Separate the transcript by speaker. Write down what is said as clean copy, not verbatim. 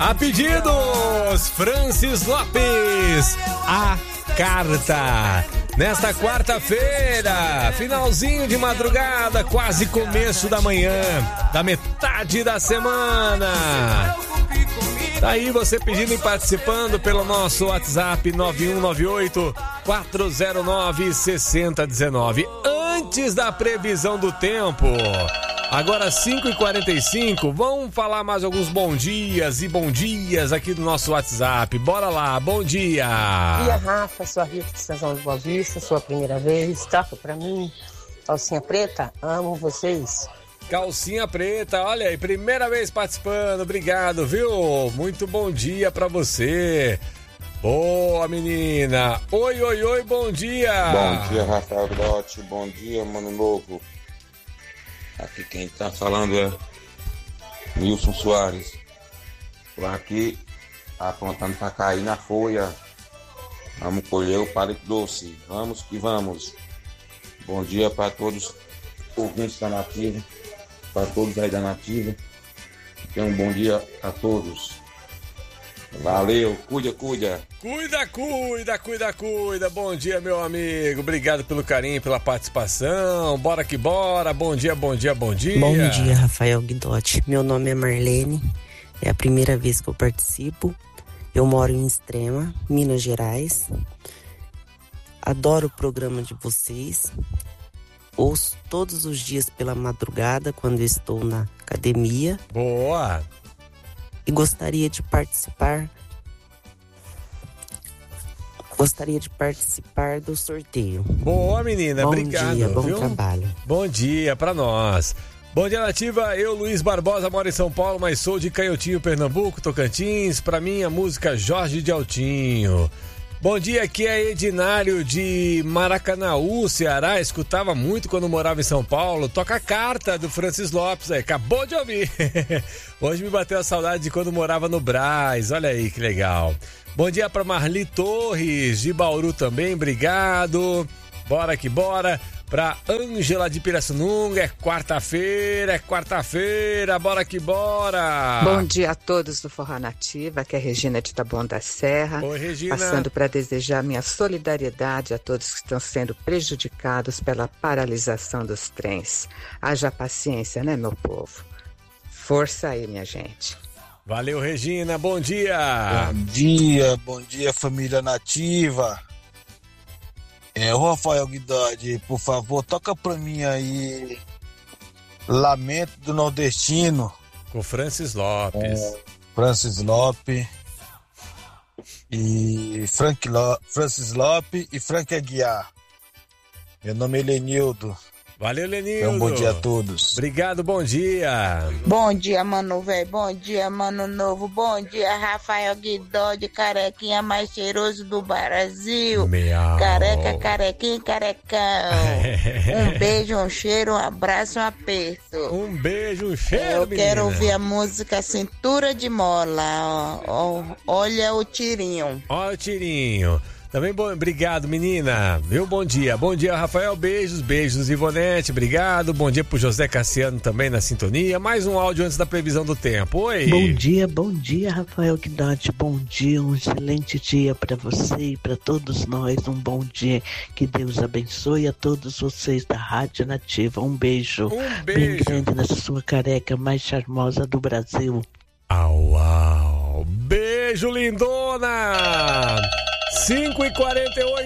Speaker 1: A pedidos, Francis Lopes, A Carta. Nesta quarta-feira, finalzinho de madrugada, quase começo da manhã, da metade da semana. Tá aí você pedindo e participando pelo nosso WhatsApp 9198-409-6019. Antes da previsão do tempo, agora 5h45, vamos falar mais alguns bom dias aqui do nosso WhatsApp. Bora lá, bom dia!
Speaker 2: Bom dia, Rafa, sou a Rita de Sazão de Boa Vista, sua primeira vez, toca pra mim, calcinha preta, amo vocês.
Speaker 1: Calcinha preta, olha aí, primeira vez participando, obrigado, viu? Muito bom dia pra você. Boa, menina. Oi, bom dia.
Speaker 3: Bom dia, Rafael Grotti, bom dia, Mano Novo. Aqui quem tá falando é Nilson Soares. Tô aqui apontando pra cair na folha. Vamos colher o palito doce. Vamos que vamos. Bom dia para todos os ouvintes da Nativa, para todos aí da Nativa. Tenham um bom dia a todos. Valeu, cuida.
Speaker 1: Cuida. Bom dia, meu amigo. Obrigado pelo carinho, pela participação. Bora que bora. Bom dia.
Speaker 4: Bom dia, Rafael Guidotti. Meu nome é Marlene. É a primeira vez que eu participo. Eu moro em Extrema, Minas Gerais. Adoro o programa de vocês. Ouço todos os dias pela madrugada quando estou na academia.
Speaker 1: Boa!
Speaker 4: E gostaria de participar do sorteio.
Speaker 1: Boa, menina, obrigado.
Speaker 4: Bom dia, bom
Speaker 1: viu?
Speaker 4: Trabalho.
Speaker 1: Bom dia pra nós. Bom dia, Nativa. Eu, Luiz Barbosa, moro em São Paulo, mas sou de Canhotinho, Pernambuco, Tocantins. Pra mim, a música Jorge de Altinho. Bom dia, aqui é Edinário de Maracanaú, Ceará. Escutava muito quando morava em São Paulo. Toca a Carta do Francis Lopes aí. Acabou de ouvir. Hoje me bateu a saudade de quando morava no Brás. Olha aí que legal. Bom dia para Marli Torres, de Bauru também. Obrigado. Bora que bora. Pra Ângela de Pirassununga, é quarta-feira, bora que bora!
Speaker 5: Bom dia a todos do Forró Nativa, que é Regina de Taboão da Serra.
Speaker 1: Oi, Regina.
Speaker 5: Passando para desejar minha solidariedade a todos que estão sendo prejudicados pela paralisação dos trens. Haja paciência, né, meu povo? Força aí, minha gente.
Speaker 1: Valeu, Regina, bom dia!
Speaker 6: Bom dia, família Nativa. O Rafael Guidade, por favor, toca pra mim aí Lamento do Nordestino.
Speaker 1: Com Francis Lopes.
Speaker 6: Francis Lopes e Francis Lopes e Frank Aguiar. Meu nome é Lenildo.
Speaker 1: Valeu, Lenildo.
Speaker 6: Um bom dia a todos.
Speaker 1: Obrigado, bom dia.
Speaker 7: Bom dia, mano velho. Bom dia, mano novo. Bom dia, Rafael Guidode, carequinha mais cheiroso do Brasil.
Speaker 1: Miau.
Speaker 7: Careca, carequinha, carecão. Um beijo, um cheiro, um abraço, um aperto.
Speaker 1: Um beijo, um cheiro,
Speaker 7: Eu
Speaker 1: menina.
Speaker 7: quero ouvir a música Cintura de Mola. Olha o tirinho.
Speaker 1: Olha o tirinho. Também obrigado, menina. Viu? Bom dia, Rafael. Beijos, Ivonete, obrigado. Bom dia pro José Cassiano também na sintonia. Mais um áudio antes da previsão do tempo. Oi.
Speaker 8: Bom dia, Rafael Guidotti. Bom dia, um excelente dia para você e para todos nós. Um bom dia. Que Deus abençoe a todos vocês da Rádio Nativa. Um beijo. Bem grande nessa sua careca mais charmosa do Brasil.
Speaker 1: Au. Beijo, lindona. 5h48.